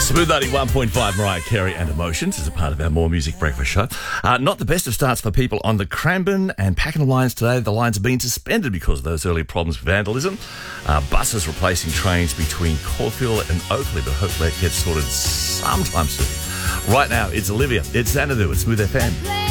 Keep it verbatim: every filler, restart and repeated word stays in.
Smooth ninety-one point five, Mariah Carey and Emotions is a part of our More Music Breakfast show. Uh, not the best of starts for people on the Cranbourne and Pakenham lines today. The lines have been suspended because of those early problems with vandalism. Uh, buses replacing trains between Caulfield and Oakley, but hopefully it gets sorted sometime soon. Right now, it's Olivia. It's Xanadu at Smooth F M.